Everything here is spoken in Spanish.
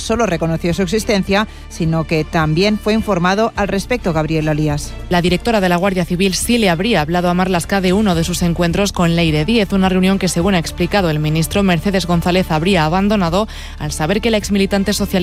solo reconoció su existencia, sino que también fue informado al respecto Gabriela Lías. La directora de la Guardia Civil sí le habría hablado a Marlaska de uno de sus encuentros con Leire Díez, una reunión que, según ha explicado el ministro, Mercedes González habría abandonado al saber que la exmilitante socialista